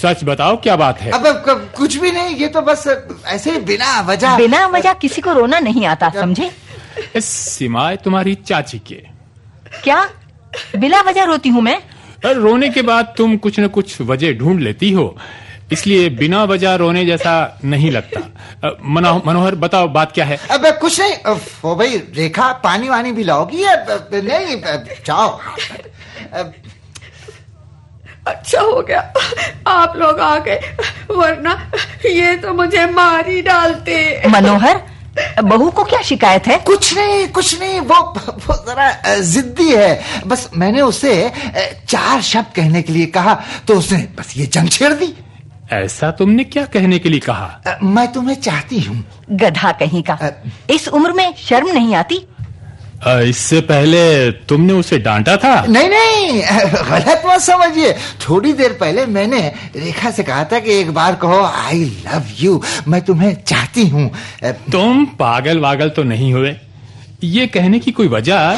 सच बताओ क्या बात है? अब कुछ भी नहीं, ये तो बस ऐसे ही बिना वजह किसी को रोना नहीं आता, समझे? सिवाय तुम्हारी चाची के। क्या बिना वजह रोती हूँ मैं? रोने के बाद तुम कुछ न कुछ वजह ढूंढ लेती हो, इसलिए बिना वजह रोने जैसा नहीं लगता। मनोहर बताओ बात क्या है? अब कुछ नहीं। वो भाई रेखा पानी वानी भी लाओगी? नहीं, जाओ। अच्छा हो गया आप लोग आ गए, वरना ये तो मुझे मार ही डालते। मनोहर, बहू को क्या शिकायत है? कुछ नहीं, वो जरा जिद्दी है। बस मैंने उसे 4 शब्द कहने के लिए कहा तो उसने बस ये जंग छेड़ दी। ऐसा तुमने क्या कहने के लिए कहा? मैं तुम्हें चाहती हूँ। गधा कहीं का, इस उम्र में शर्म नहीं आती? इससे पहले तुमने उसे डांटा था? नहीं, गलत मत समझिए। थोड़ी देर पहले मैंने रेखा से कहा था कि एक बार कहो आई लव यू, मैं तुम्हें चाहती हूँ। तुम पागल वागल तो नहीं हुए? ये कहने की कोई वजह?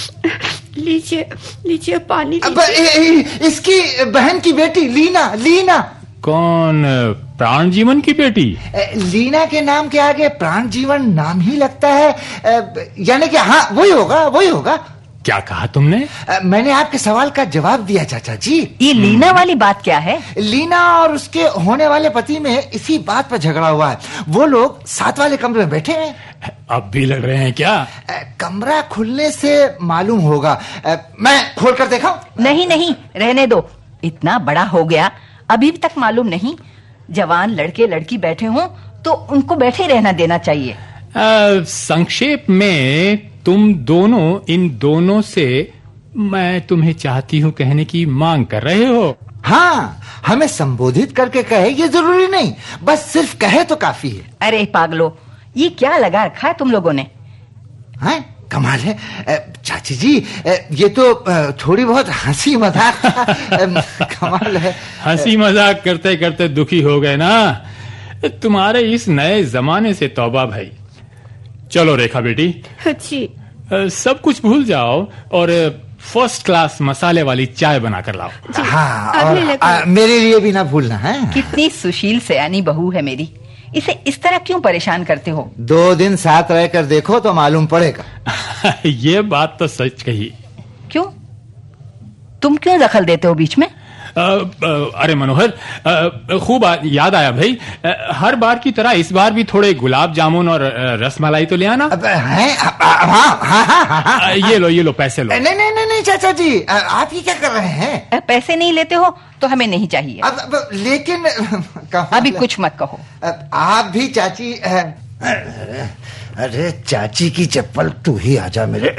लीजिए पानी लीजिए। इसकी बहन की बेटी लीना। कौन? प्राण जीवन की बेटी? लीना के नाम के आगे प्राण जीवन नाम ही लगता है। यानी कि हाँ, वही होगा। क्या कहा तुमने? मैंने आपके सवाल का जवाब दिया चाचा जी। ये लीना वाली बात क्या है? लीना और उसके होने वाले पति में इसी बात पर झगड़ा हुआ है। वो लोग 7 वाले कमरे में बैठे हैं। अब भी लड़ रहे हैं क्या? कमरा खुलने से मालूम होगा। मैं खोल कर देखा? नहीं, रहने दो। इतना बड़ा हो गया, अभी तक मालूम नहीं? जवान लड़के लड़की बैठे हों तो उनको बैठे रहना देना चाहिए। संक्षेप में तुम दोनों इन दोनों से मैं तुम्हें चाहती हूँ कहने की मांग कर रहे हो? हाँ, हमें संबोधित करके कहे ये जरूरी नहीं, बस सिर्फ कहे तो काफी है। अरे पागलो, ये क्या लगा रखा है तुम लोगों ने? हाँ, कमाल है चाची जी। ये तो थोड़ी बहुत हंसी मजाक कमाल है। हंसी मजाक करते करते दुखी हो गए ना? तुम्हारे इस नए जमाने से तौबा भाई। चलो रेखा बेटी, जी। सब कुछ भूल जाओ और फर्स्ट क्लास मसाले वाली चाय बनाकर लाओ। हाँ, और मेरे लिए भी ना भूलना है। कितनी सुशील सयानी बहू है मेरी, इसे इस तरह क्यों परेशान करते हो? 2 दिन साथ रहकर देखो तो मालूम पड़ेगा। ये बात तो सच कही। क्यों? तुम क्यों दखल देते हो बीच में? अरे मनोहर, खूब याद आया भाई। हर बार की तरह इस बार भी थोड़े गुलाब जामुन और रसमलाई तो ले आना। हाँ। ये लो पैसे लो। नहीं चाचा जी, आप ये क्या कर रहे हैं? पैसे नहीं लेते हो तो हमें नहीं चाहिए। लेकिन अभी कुछ मत कहो। आप भी चाची। अरे चाची की चप्पल तू ही आजा मेरे।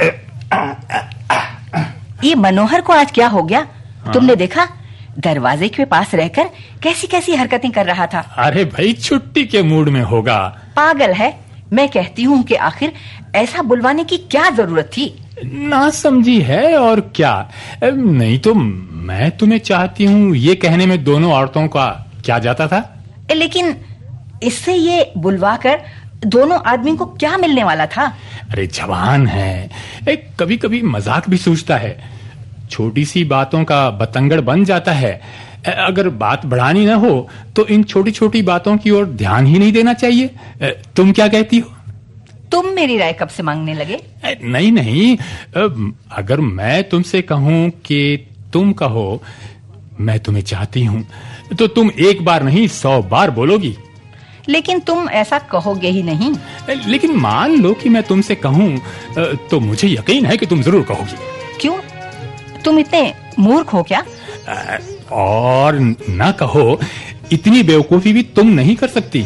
ये मनोहर को आज क्या हो गया? तुमने देखा? दरवाजे के पास रहकर कैसी कैसी हरकतें कर रहा था। अरे भाई, छुट्टी के मूड में होगा। पागल है। मैं कहती हूँ कि आखिर ऐसा बुलवाने की क्या जरूरत थी? ना समझी है और क्या। नहीं तो मैं तुम्हें चाहती हूँ ये कहने में दोनों औरतों का क्या जाता था? लेकिन इससे ये बुलवा कर दोनों आदमी को क्या मिलने वाला था? अरे जवान है, कभी कभी मजाक भी सूझता है। छोटी सी बातों का बतंगड़ बन जाता है। अगर बात बढ़ानी ना हो तो इन छोटी छोटी बातों की ओर ध्यान ही नहीं देना चाहिए। तुम क्या कहती हो? तुम मेरी राय कब से मांगने लगे? नहीं, अगर मैं तुमसे कहूं कि तुम कहो मैं तुम्हें चाहती हूं तो तुम एक बार नहीं 100 बार बोलोगी। लेकिन तुम ऐसा कहोगे ही नहीं। लेकिन मान लो कि मैं तुमसे कहूं तो मुझे यकीन है कि तुम जरूर कहोगी। क्यों? तुम इतने मूर्ख हो क्या? और ना कहो, इतनी बेवकूफी भी तुम नहीं कर सकती।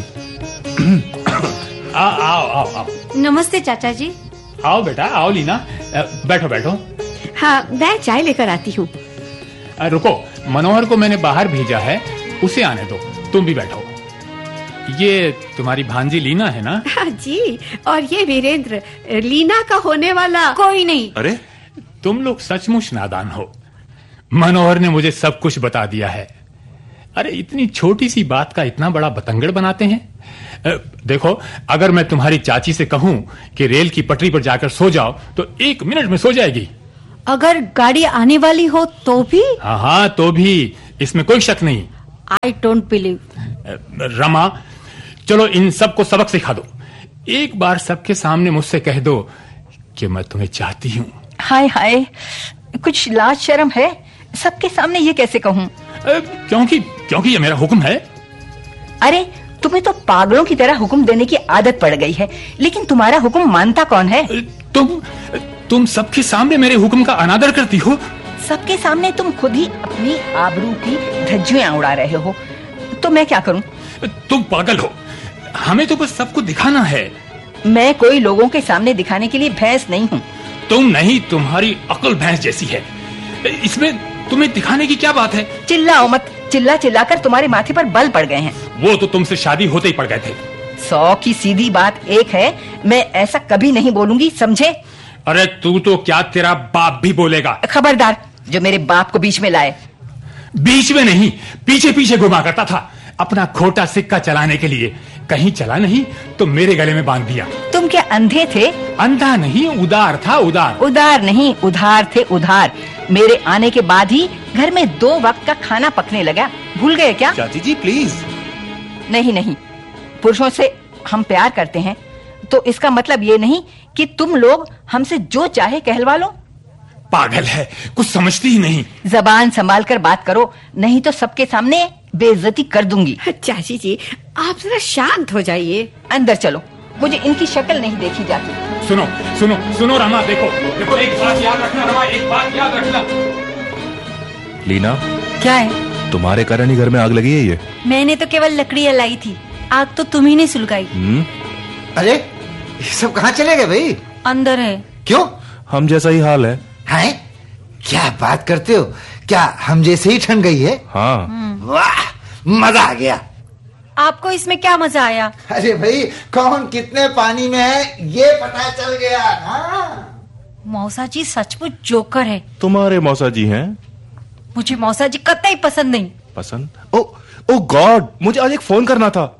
आओ। नमस्ते चाचा जी। आओ बेटा, आओ लीना, बैठो। हाँ, मैं चाय लेकर आती हूँ। रुको, मनोहर को मैंने बाहर भेजा है, उसे आने दो। तुम भी बैठो। ये तुम्हारी भांजी लीना है ना? हाँ जी, और ये वीरेंद्र, लीना का होने वाला कोई नहीं। अरे तुम लोग सचमुच नादान हो। मनोहर ने मुझे सब कुछ बता दिया है। अरे इतनी छोटी सी बात का इतना बड़ा बतंगड़ बनाते हैं। देखो, अगर मैं तुम्हारी चाची से कहूं कि रेल की पटरी पर जाकर सो जाओ तो 1 मिनट में सो जाएगी। अगर गाड़ी आने वाली हो तो भी? हाँ, तो भी, इसमें कोई शक नहीं। I don't believe. रमा, चलो इन सबको सबक सिखा दो। एक बार सबके सामने मुझसे कह दो कि मैं तुम्हें चाहती हूँ। हाय हाय, कुछ लाज शर्म है? सबके सामने ये कैसे कहूँ? क्योंकि ये मेरा हुक्म है। अरे तुम्हें तो पागलों की तरह हुक्म देने की आदत पड़ गई है, लेकिन तुम्हारा हुक्म मानता कौन है? तुम सबके सामने मेरे हुक्म का अनादर करती हो। सबके सामने तुम खुद ही अपनी आबरू की धज्जियां उड़ा रहे हो, तो मैं क्या करूं? तुम पागल हो, हमें तो बस सबको दिखाना है। मैं कोई लोगों के सामने दिखाने के लिए भैंस नहीं हूँ। तुम नहीं, तुम्हारी अक्ल भैंस जैसी है। इसमें तुम्हें दिखाने की क्या बात है? चिल्लाओ मत, चिल्ला चिल्ला कर तुम्हारे माथे पर बल पड़ गए हैं। वो तो तुमसे शादी होते ही पड़ गए थे। 100 की सीधी बात एक है, मैं ऐसा कभी नहीं बोलूंगी, समझे? अरे तू तो क्या, तेरा बाप भी बोलेगा। खबरदार, जो मेरे बाप को बीच में लाए। बीच में नहीं, पीछे पीछे घुमा करता था अपना खोटा सिक्का चलाने के लिए। कहीं चला नहीं तो मेरे गले में बांध दिया। तुम क्या अंधे थे? अंधा नहीं, उदार था, उदार। उदार नहीं, उधार थे, उधार। मेरे आने के बाद ही घर में 2 वक्त का खाना पकने लगा, भूल गए क्या? चाची जी प्लीज। नहीं नहीं, पुरुषों से हम प्यार करते हैं तो इसका मतलब ये नहीं कि तुम लोग हमसे जो चाहे कहलवा लो। पागल है, कुछ समझती ही नहीं। जबान संभाल कर बात करो, नहीं तो सबके सामने बेइज्जती कर दूंगी। चाची जी आप जरा शांत हो जाइए। अंदर चलो, मुझे इनकी शक्ल नहीं देखी जाती। सुनो सुनो सुनो रमा, देखो एक बात याद रखना रमा, एक बात याद रखना। लीना, क्या है? तुम्हारे कारण ही घर में आग लगी है। ये मैंने तो केवल लकड़ियाँ लाई थी, आग तो तुम ही ने सुलगाई। अरे ये सब कहाँ चले गए भाई? अंदर है। क्यों? हम जैसा ही हाल है। हैं? क्या बात करते हो? क्या हम जैसे ही ठंड गई है? हाँ। वाह, मजा आ गया। आपको इसमें क्या मजा आया? अरे भाई, कौन कितने पानी में है ये पता चल गया ना। मौसा जी सचमुच जोकर है। तुम्हारे मौसा जी हैं? मुझे मौसा जी कतई पसंद नहीं। पसंद? ओ गॉड, मुझे आज एक फोन करना था।